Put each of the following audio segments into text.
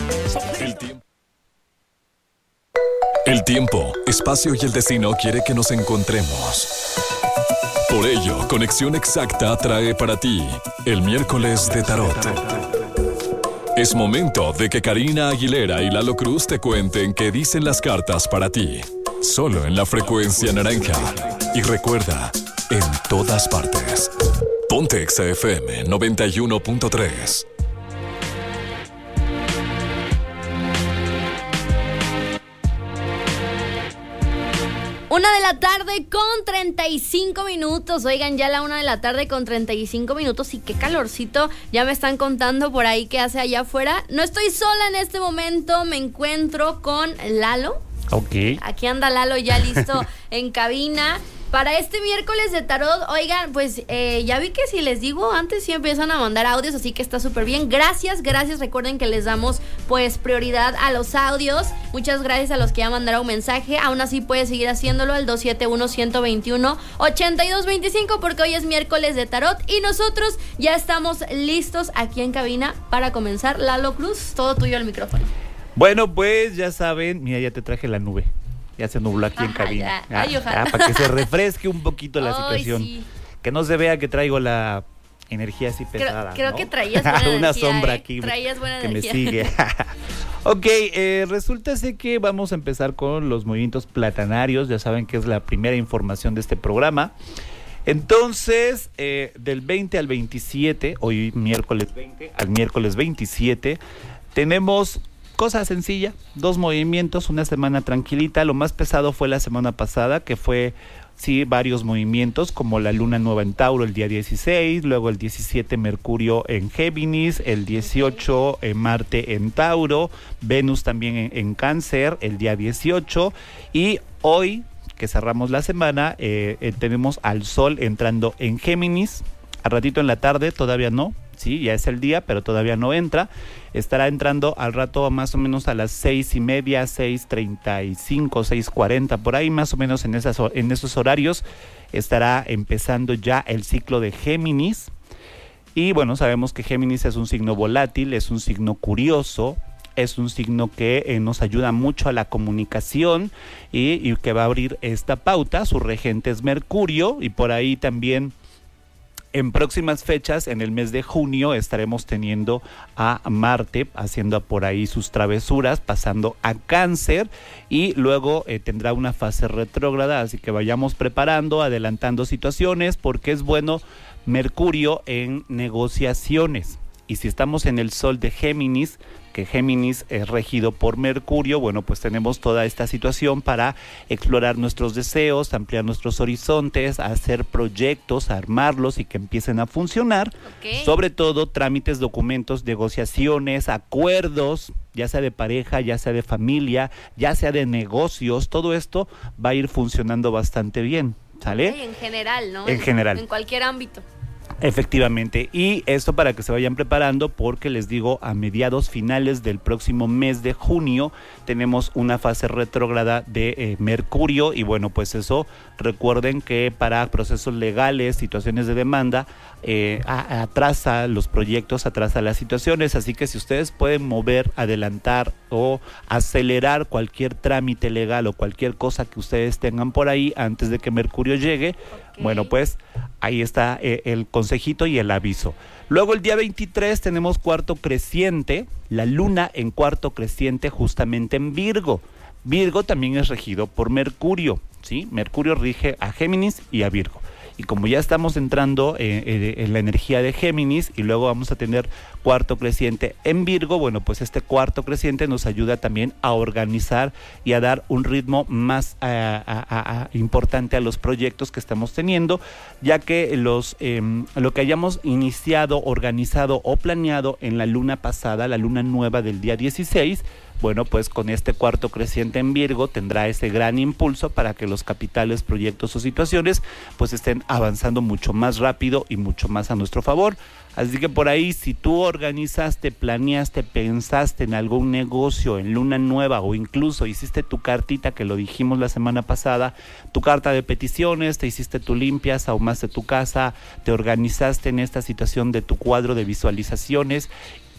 El tiempo, espacio y el destino quiere que nos encontremos. Por ello, Conexión Exacta trae para ti el miércoles de Tarot. Es momento de que Karina Aguilera y Lalo Cruz te cuenten qué dicen las cartas para ti. Solo en la frecuencia naranja. Y recuerda, en todas partes. Ponte Exa FM 91.3. 1:35 a.m. Oigan, ya la 1:35 a.m. y qué calorcito. Ya me están contando por ahí qué hace allá afuera. No estoy sola en este momento, me encuentro con Lalo. Ok. Aquí anda Lalo ya listo en cabina. Para este miércoles de tarot, oigan, pues ya vi que si les digo antes sí empiezan a mandar audios, así que está súper bien. Gracias, recuerden que les damos pues prioridad a los audios. Muchas gracias a los que ya mandaron un mensaje. Aún así puedes seguir haciéndolo al 271-121-8225 porque hoy es miércoles de tarot y nosotros ya estamos listos aquí en cabina para comenzar. Lalo Cruz, todo tuyo el micrófono. Bueno, pues ya saben, mira, ya te traje la nube. Ya se nubló aquí en cabina. Ay, ojalá. Para que se refresque un poquito la situación. Sí. Que no se vea que traigo la energía así pesada. Creo ¿no? que traías buena energía. Una sombra aquí traías buena que energía. me sigue. Ok, resulta ser que vamos a empezar con los movimientos platanarios. Ya saben que es la primera información de este programa. Entonces, del 20 al 27, hoy miércoles 20 al miércoles 27, tenemos cosa sencilla, 2 movimientos, una semana tranquilita. Lo más pesado fue la semana pasada, que fue, sí, varios movimientos, como la luna nueva en Tauro el día 16, luego el 17 Mercurio en Géminis, el 18 Marte en Tauro, Venus también en Cáncer el día 18, y hoy, que cerramos la semana, tenemos al Sol entrando en Géminis, al ratito en la tarde, todavía no. Sí, ya es el día, pero todavía no entra. Estará entrando al rato más o menos a las 6:30, 6:35, 6:40, por ahí más o menos en esos horarios estará empezando ya el ciclo de Géminis. Y bueno, sabemos que Géminis es un signo volátil, es un signo curioso, es un signo que nos ayuda mucho a la comunicación y que va a abrir esta pauta. Su regente es Mercurio y por ahí también en próximas fechas, en el mes de junio, estaremos teniendo a Marte haciendo por ahí sus travesuras, pasando a Cáncer y luego tendrá una fase retrógrada, así que vayamos preparando, adelantando situaciones, porque es bueno Mercurio en negociaciones. Y si estamos en el Sol de Géminis, que Géminis es regido por Mercurio, bueno, pues tenemos toda esta situación para explorar nuestros deseos, ampliar nuestros horizontes, hacer proyectos, armarlos y que empiecen a funcionar. Okay. Sobre todo trámites, documentos, negociaciones, acuerdos, ya sea de pareja, ya sea de familia, ya sea de negocios, todo esto va a ir funcionando bastante bien, ¿sale? Okay, en general, ¿no? En general. En cualquier ámbito. Efectivamente, y esto para que se vayan preparando, porque les digo, a mediados finales del próximo mes de junio tenemos una fase retrógrada de Mercurio, y bueno, pues eso, recuerden que para procesos legales, situaciones de demanda, atrasa los proyectos, atrasa las situaciones, así que si ustedes pueden mover, adelantar o acelerar cualquier trámite legal o cualquier cosa que ustedes tengan por ahí antes de que Mercurio llegue, okay, bueno, pues ahí está el consejito y el aviso. Luego el día 23 tenemos cuarto creciente, la luna en cuarto creciente justamente en Virgo. Virgo también es regido por Mercurio, ¿sí? Mercurio rige a Géminis y a Virgo. Y como ya estamos entrando en la energía de Géminis y luego vamos a tener cuarto creciente en Virgo, bueno, pues este cuarto creciente nos ayuda también a organizar y a dar un ritmo más importante a los proyectos que estamos teniendo, ya que lo que hayamos iniciado, organizado o planeado en la luna pasada, la luna nueva del día 16, bueno, pues con este cuarto creciente en Virgo tendrá ese gran impulso para que los capitales, proyectos o situaciones pues estén avanzando mucho más rápido y mucho más a nuestro favor. Así que por ahí, si tú organizaste, planeaste, pensaste en algún negocio en luna nueva o incluso hiciste tu cartita, que lo dijimos la semana pasada, tu carta de peticiones, te hiciste tu limpias, ahumaste tu casa, te organizaste en esta situación de tu cuadro de visualizaciones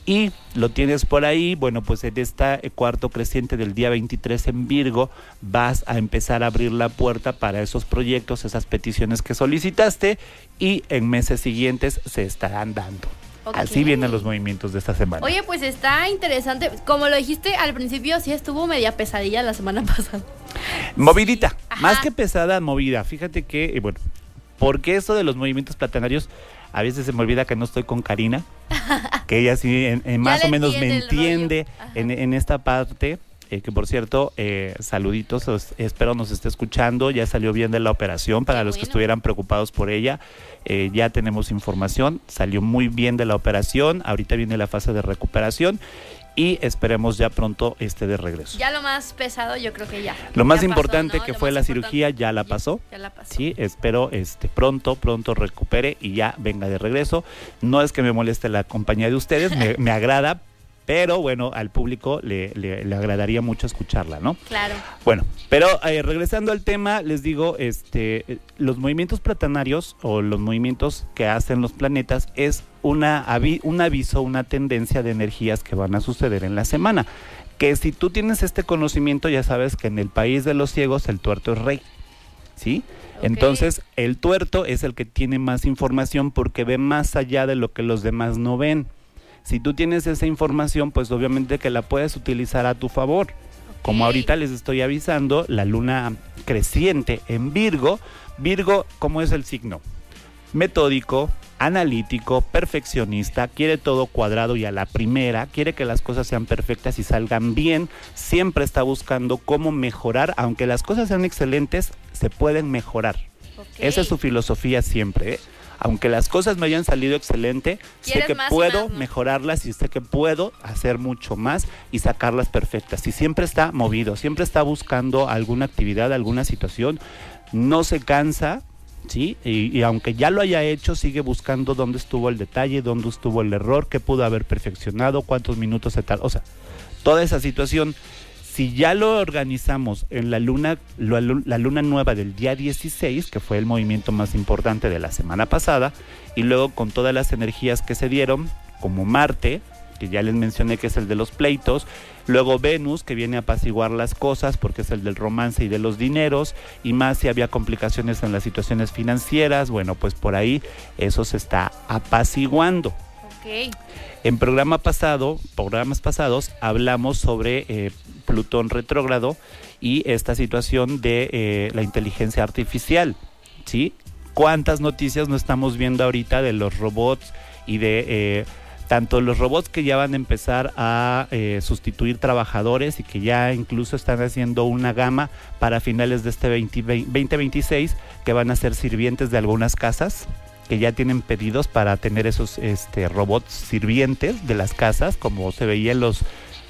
y lo tienes por ahí, bueno, pues en este cuarto creciente del día 23 en Virgo vas a empezar a abrir la puerta para esos proyectos, esas peticiones que solicitaste y en meses siguientes se estarán dando. Okay. Así vienen los movimientos de esta semana. Oye, pues está interesante. Como lo dijiste al principio, sí estuvo media pesadilla la semana pasada. Movidita, sí. Más que pesada, movida. Fíjate que, bueno, porque eso de los movimientos platanarios, a veces se me olvida que no estoy con Karina, que ella sí más o menos me entiende en esta parte. Que por cierto, saluditos, espero nos esté escuchando, ya salió bien de la operación, para los que estuvieran preocupados por ella, ya tenemos información, salió muy bien de la operación, ahorita viene la fase de recuperación y esperemos ya pronto esté de regreso. Ya lo más pesado yo creo que ya. Lo más ya importante pasó, ¿no? que fue la cirugía ya la pasó. Ya la pasó. Sí, espero pronto recupere y ya venga de regreso. No es que me moleste la compañía de ustedes, me agrada. Pero bueno, al público le agradaría mucho escucharla, ¿no? Claro. Bueno, pero regresando al tema, les digo, los movimientos platanarios o los movimientos que hacen los planetas es un aviso, una tendencia de energías que van a suceder en la semana. Que si tú tienes este conocimiento, ya sabes que en el país de los ciegos el tuerto es rey, ¿sí? Okay. Entonces, el tuerto es el que tiene más información porque ve más allá de lo que los demás no ven. Si tú tienes esa información, pues obviamente que la puedes utilizar a tu favor. Okay. Como ahorita les estoy avisando, la luna creciente en Virgo. Virgo, ¿cómo es el signo? Metódico, analítico, perfeccionista, quiere todo cuadrado y a la primera, quiere que las cosas sean perfectas y salgan bien, siempre está buscando cómo mejorar, aunque las cosas sean excelentes, se pueden mejorar. Okay. Esa es su filosofía siempre, ¿eh? Aunque las cosas me hayan salido excelente, sé que puedo mejorarlas y sé que puedo hacer mucho más y sacarlas perfectas. Y siempre está movido, siempre está buscando alguna actividad, alguna situación, no se cansa, ¿sí? Y aunque ya lo haya hecho, sigue buscando dónde estuvo el detalle, dónde estuvo el error, qué pudo haber perfeccionado, cuántos minutos se tardó. O sea, toda esa situación. Si ya lo organizamos en la luna nueva del día 16, que fue el movimiento más importante de la semana pasada, y luego con todas las energías que se dieron, como Marte, que ya les mencioné que es el de los pleitos, luego Venus, que viene a apaciguar las cosas porque es el del romance y de los dineros, y más si había complicaciones en las situaciones financieras, bueno, pues por ahí eso se está apaciguando. Okay. En programas pasados hablamos sobre Plutón retrógrado y esta situación de la inteligencia artificial, ¿sí? ¿Cuántas noticias no estamos viendo ahorita de los robots y de tanto los robots que ya van a empezar a sustituir trabajadores y que ya incluso están haciendo una gama para finales de este 2026 que van a ser sirvientes de algunas casas? Que ya tienen pedidos para tener esos robots sirvientes de las casas, como se veía en los,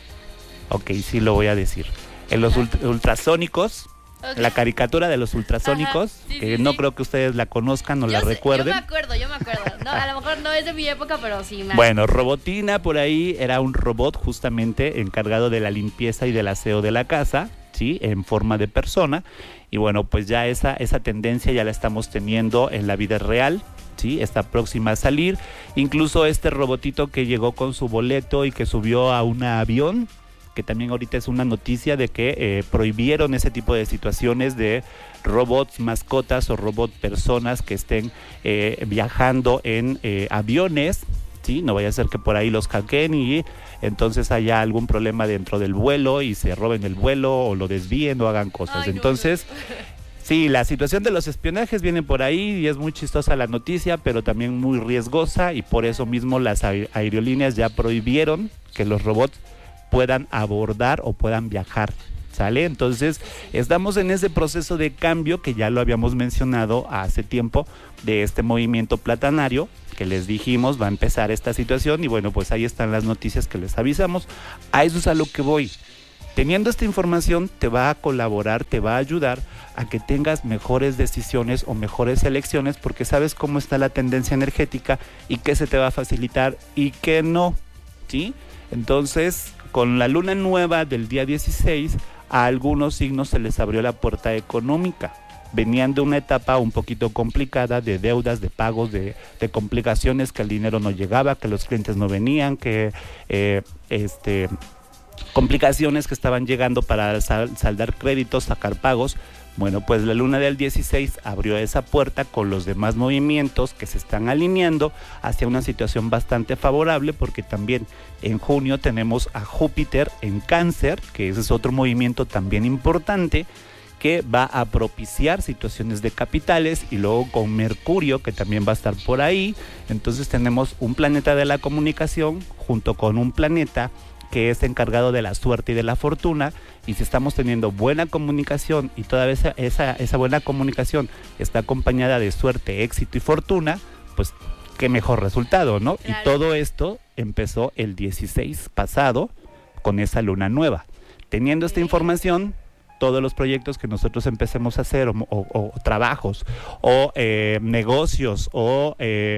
sí lo voy a decir, en los ultrasónicos, okay. La caricatura de los ultrasónicos, que no creo que ustedes la conozcan o la recuerden. Yo me acuerdo, no, a lo mejor no es de mi época, pero sí. Bueno, Robotina por ahí era un robot justamente encargado de la limpieza y del aseo de la casa, ¿sí? En forma de persona, y bueno, pues ya esa tendencia ya la estamos teniendo en la vida real, ¿sí? Está próxima a salir, incluso este robotito que llegó con su boleto y que subió a un avión, que también ahorita es una noticia de que prohibieron ese tipo de situaciones de robots mascotas o robot personas que estén viajando en aviones, ¿sí? No vaya a ser que por ahí los hackeen y entonces haya algún problema dentro del vuelo y se roben el vuelo o lo desvíen o hagan cosas. Ay, entonces, no. Sí, la situación de los espionajes viene por ahí y es muy chistosa la noticia, pero también muy riesgosa, y por eso mismo las aerolíneas ya prohibieron que los robots puedan abordar o puedan viajar, ¿sale? Entonces, estamos en ese proceso de cambio que ya lo habíamos mencionado hace tiempo, de este movimiento platanario, que les dijimos va a empezar esta situación, y bueno, pues ahí están las noticias que les avisamos. A eso es a lo que voy. Teniendo esta información te va a colaborar, te va a ayudar a que tengas mejores decisiones o mejores elecciones, porque sabes cómo está la tendencia energética y qué se te va a facilitar y qué no, ¿sí? Entonces, con la luna nueva del día 16, a algunos signos se les abrió la puerta económica, venían de una etapa un poquito complicada de deudas, de pagos, de complicaciones, que el dinero no llegaba, que los clientes no venían, que complicaciones que estaban llegando para saldar créditos, sacar pagos. Bueno, pues la luna del 16 abrió esa puerta con los demás movimientos que se están alineando hacia una situación bastante favorable, porque también en junio tenemos a Júpiter en Cáncer, que ese es otro movimiento también importante, que va a propiciar situaciones de capitales, y luego con Mercurio, que también va a estar por ahí. Entonces tenemos un planeta de la comunicación junto con un planeta que es encargado de la suerte y de la fortuna, y si estamos teniendo buena comunicación y toda esa buena comunicación está acompañada de suerte, éxito y fortuna, pues qué mejor resultado, ¿no? Claro. Y todo esto empezó el 16 pasado con esa luna nueva. Teniendo esta información, todos los proyectos que nosotros empecemos a hacer, o trabajos, o negocios, o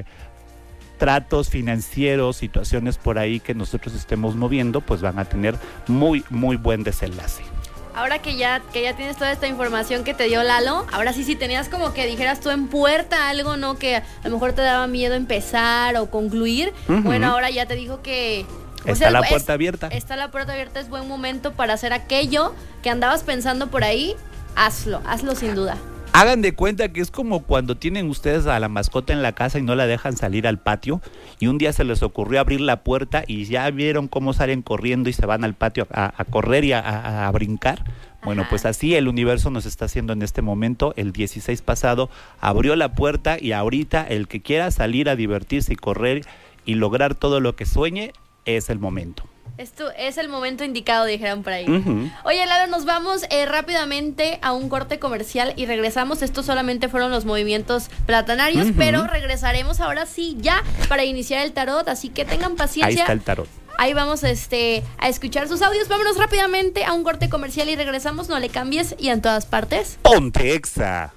tratos financieros, situaciones por ahí que nosotros estemos moviendo, pues van a tener muy, muy buen desenlace. Ahora que ya tienes toda esta información que te dio Lalo, ahora sí, si tenías como que dijeras tú en puerta algo, ¿no? Que a lo mejor te daba miedo empezar o concluir. Bueno, ahora ya te dijo que... Está la puerta abierta. Está la puerta abierta, es buen momento para hacer aquello que andabas pensando por ahí. Hazlo sin duda. Hagan de cuenta que es como cuando tienen ustedes a la mascota en la casa y no la dejan salir al patio, y un día se les ocurrió abrir la puerta y ya vieron cómo salen corriendo y se van al patio a correr y a brincar. Bueno, pues así el universo nos está haciendo en este momento. El 16 pasado abrió la puerta, y ahorita el que quiera salir a divertirse y correr y lograr todo lo que sueñe, es el momento. Esto es el momento indicado, dijeron por ahí. Oye, Lalo, nos vamos rápidamente a un corte comercial y regresamos. Estos solamente fueron los movimientos platanarios, pero regresaremos ahora sí ya para iniciar el tarot, así que tengan paciencia. Ahí está el tarot. Ahí vamos a escuchar sus audios. Vámonos rápidamente a un corte comercial y regresamos. No le cambies, y en todas partes Ponte Exa.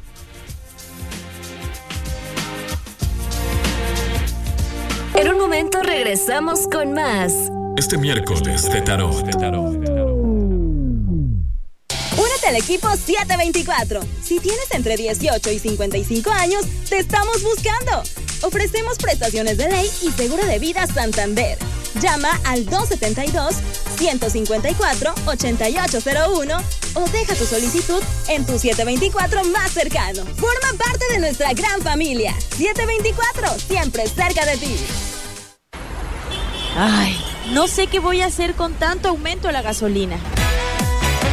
En un momento regresamos con más. Este miércoles de tarot. Únete al equipo 724. Si tienes entre 18 y 55 años, te estamos buscando. Ofrecemos prestaciones de ley y seguro de vida Santander. Llama al 272-154-8801 o deja tu solicitud en tu 724 más cercano. Forma parte de nuestra gran familia. 724, siempre cerca de ti. Ay, no sé qué voy a hacer con tanto aumento de la gasolina.